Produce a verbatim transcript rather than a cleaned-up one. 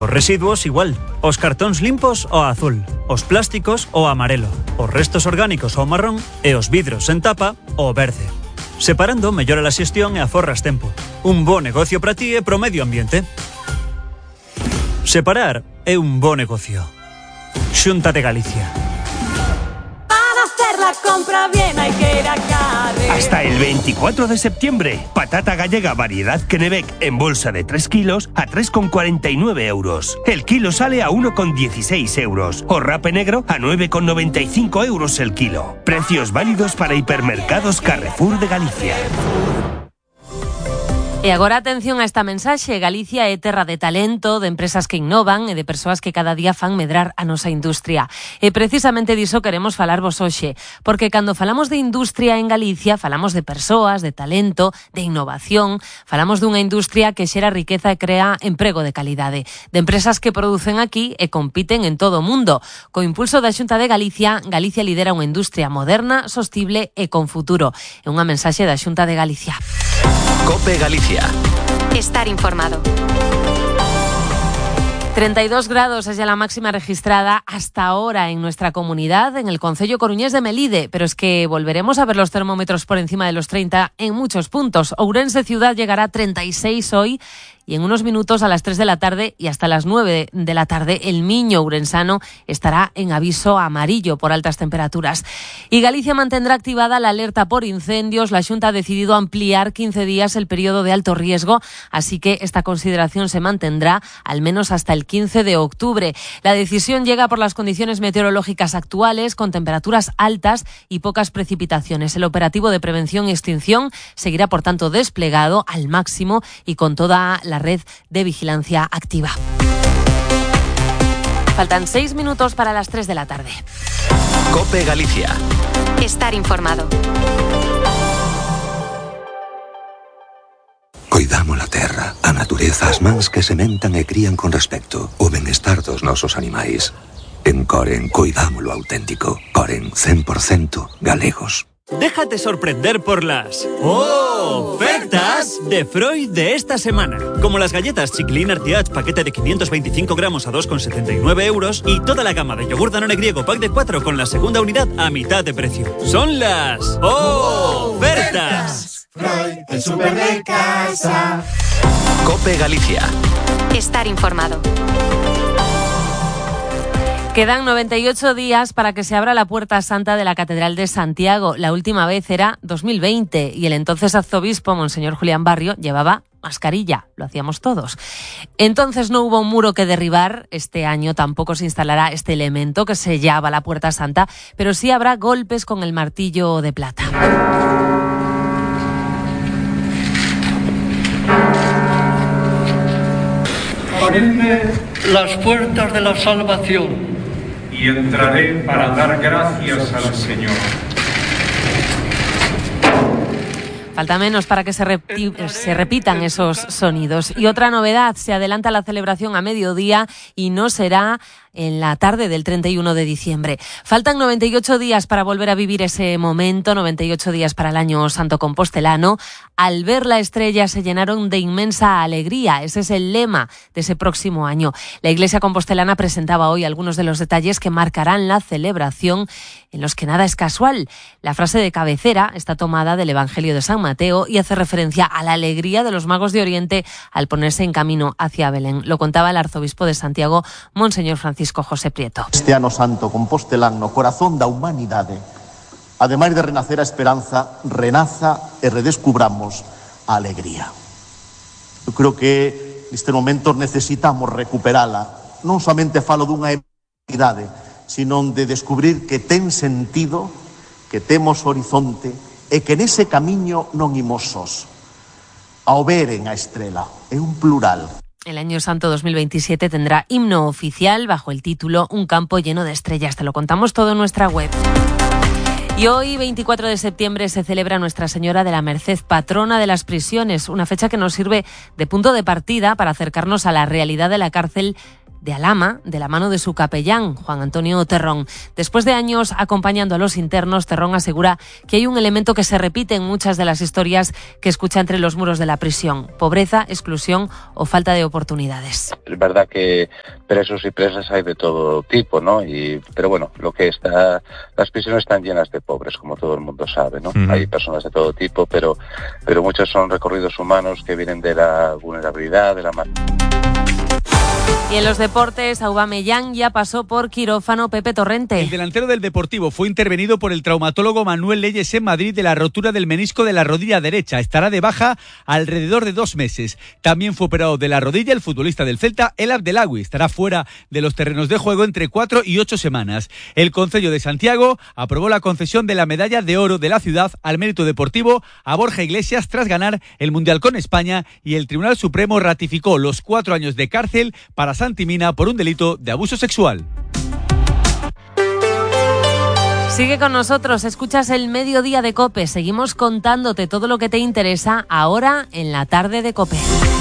Os residuos igual, os cartóns limpos o azul, os plásticos o amarelo, os restos orgánicos o marrón e os vidros en tapa o verde. Separando mellora a xestión e aforras tempo. Un bo negocio para ti e pro medio ambiente. Separar é un bo negocio. Xunta de Galicia. Para hacer la compra bien hay que ir a Carre. Hasta el veinticuatro de septiembre, patata gallega variedad Kennebec en bolsa de tres kilos a tres con cuarenta y nueve euros. El kilo sale a uno con dieciséis euros. O rape negro a nueve con noventa y cinco euros el kilo. Precios válidos para hipermercados Carrefour de Galicia. E agora atención a esta mensaxe. Galicia é terra de talento, de empresas que innovan e de persoas que cada día fan medrar a nosa industria. E precisamente diso queremos falarvos hoxe, porque cando falamos de industria en Galicia, falamos de persoas, de talento, de innovación, falamos dunha industria que xera riqueza e crea emprego de calidade, de empresas que producen aquí e compiten en todo o mundo. Co impulso da Xunta de Galicia, Galicia lidera unha industria moderna, sostible e con futuro. É unha mensaxe da Xunta de Galicia. COPE Galicia. Estar informado. treinta y dos grados es ya la máxima registrada hasta ahora en nuestra comunidad, en el concello coruñés de Melide, pero es que volveremos a ver los termómetros por encima de los treinta en muchos puntos. Ourense ciudad llegará a treinta y seis hoy y en unos minutos a las tres de la tarde y hasta las nueve de la tarde el Miño ourensano estará en aviso amarillo por altas temperaturas. Y Galicia mantendrá activada la alerta por incendios. La Xunta ha decidido ampliar quince días el periodo de alto riesgo, así que esta consideración se mantendrá al menos hasta el quince de octubre. La decisión llega por las condiciones meteorológicas actuales, con temperaturas altas y pocas precipitaciones. El operativo de prevención y extinción seguirá, por tanto, desplegado al máximo y con toda la red de vigilancia activa. Faltan seis minutos para las tres de la tarde. COPE Galicia. Estar informado. Coidamos a terra, a natureza, as mans que sementan e crían con respecto, o benestar dos nosos animais. En Coren, coidamos lo auténtico. Coren, cen por ciento galegos. Déjate sorprender por las ofertas de Freud de esta semana. Como las galletas Chiquilín Artiach paquete de quinientos veinticinco gramos a dos con setenta y nueve euros y toda la gama de yogur Danone griego pack de cuatro con la segunda unidad a mitad de precio. Son las ofertas. Freud, el súper de casa. COPE Galicia. Estar informado. Quedan noventa y ocho días para que se abra la Puerta Santa de la Catedral de Santiago. La última vez era dos mil veinte y el entonces arzobispo, Monseñor Julián Barrio, llevaba mascarilla. Lo hacíamos todos. Entonces no hubo un muro que derribar. Este año tampoco se instalará este elemento que sellaba la Puerta Santa, pero sí habrá golpes con el martillo de plata. Abridme las puertas de la salvación. Y entraré para dar gracias al Señor. Falta menos para que se, repi- se repitan esos sonidos. Y otra novedad, se adelanta la celebración a mediodía y no será en la tarde del treinta y uno de diciembre. Faltan noventa y ocho días para volver a vivir ese momento, noventa y ocho días para el año santo compostelano. Al ver la estrella se llenaron de inmensa alegría. Ese es el lema de ese próximo año. La Iglesia compostelana presentaba hoy algunos de los detalles que marcarán la celebración, en los que nada es casual. La frase de cabecera está tomada del Evangelio de San Mateo y hace referencia a la alegría de los magos de Oriente al ponerse en camino hacia Belén. Lo contaba el arzobispo de Santiago, Monseñor Francisco José Prieto. Este ano santo compostelano, corazón da humanidade, ademais de renacer a esperanza, renaza e redescubramos a alegría. Eu creo que neste momento necesitamos recuperala, non somente falo dunha identidade, sino de descubrir que ten sentido, que temos horizonte e que nese camiño non imos sós. Ao veren a estrela, é un plural. El Año Santo dos mil veintisiete tendrá himno oficial bajo el título Un campo lleno de estrellas. Te lo contamos todo en nuestra web. Y hoy, veinticuatro de septiembre, se celebra Nuestra Señora de la Merced, patrona de las prisiones, una fecha que nos sirve de punto de partida para acercarnos a la realidad de la cárcel de Alhama, de la mano de su capellán, Juan Antonio Terrón. Después de años acompañando a los internos, Terrón asegura que hay un elemento que se repite en muchas de las historias que escucha entre los muros de la prisión: pobreza, exclusión o falta de oportunidades. Es verdad que presos y presas hay de todo tipo, ¿no? Y, pero bueno, lo que está, las prisiones están llenas de pobres, como todo el mundo sabe, ¿no? Uh-huh. Hay personas de todo tipo, pero, pero muchos son recorridos humanos que vienen de la vulnerabilidad, de la... Y en los deportes, Aubameyang ya pasó por quirófano. Pepe Torrente. El delantero del Deportivo fue intervenido por el traumatólogo Manuel Leyes en Madrid de la rotura del menisco de la rodilla derecha. Estará de baja alrededor de dos meses. También fue operado de la rodilla el futbolista del Celta, El Abdelawi. Estará fuera de los terrenos de juego entre cuatro y ocho semanas. El Concello de Santiago aprobó la concesión de la medalla de oro de la ciudad al mérito deportivo a Borja Iglesias tras ganar el Mundial con España, y el Tribunal Supremo ratificó los cuatro años de cárcel para Santi Mina por un delito de abuso sexual. Sigue con nosotros, escuchas el Mediodía de COPE. Seguimos contándote todo lo que te interesa ahora en la tarde de COPE.